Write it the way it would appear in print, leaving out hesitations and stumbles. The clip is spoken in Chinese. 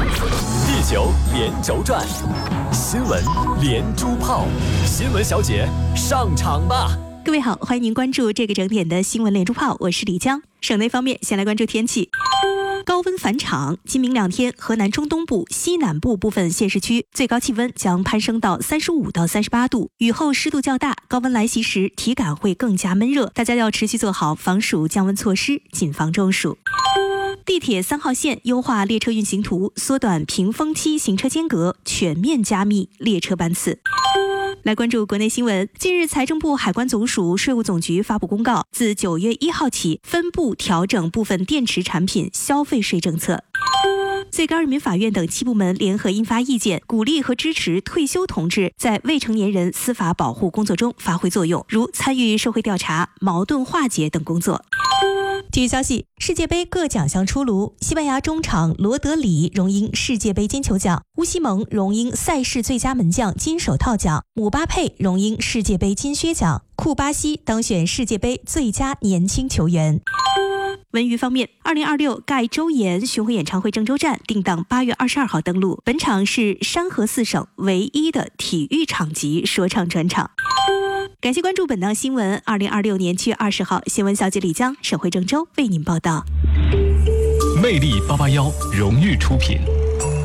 地球连轴转，新闻连珠炮，新闻小姐上场吧！ 各位好，欢迎您关注这个整点的新闻连珠炮，我是李江。省内方面，先来关注天气。高温返场，今明2天，河南中东部、西南部部分县市区最高气温将攀升到35到38度。雨后湿度较大，高温来袭时体感会更加闷热，大家要持续做好防暑降温措施，谨防中暑。地铁3号线优化列车运行图，缩短屏风期行车间隔，全面加密列车班次。来关注国内新闻。近日，财政部、海关总署、税务总局发布公告，自9月1号起，分步调整部分电池产品消费税政策。最高人民法院等7部门联合印发意见，鼓励和支持退休同志在未成年人司法保护工作中发挥作用，如参与社会调查、矛盾化解等工作。体育消息，世界杯各奖项出炉，西班牙中场罗德里荣膺世界杯金球奖，乌西蒙荣膺赛事最佳门将金手套奖，姆巴佩荣膺世界杯金靴奖，库巴西当选世界杯最佳年轻球员。文娱方面，2026盖周岩巡回演唱会郑州站定档8月22号登陆，本场是山河4省唯一的体育场级说唱专场。感谢关注本档新闻。2026年7月20号，新闻小姐李江，省会郑州为您报道。 魅力881荣誉出品。